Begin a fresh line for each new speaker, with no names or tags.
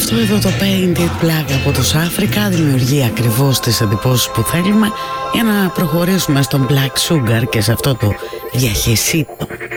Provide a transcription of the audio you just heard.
Αυτό εδώ το Painted Black από τους Africa δημιουργεί ακριβώς τις εντυπώσεις που θέλουμε για να προχωρήσουμε στον Black Sugar και σε αυτό το viajecito.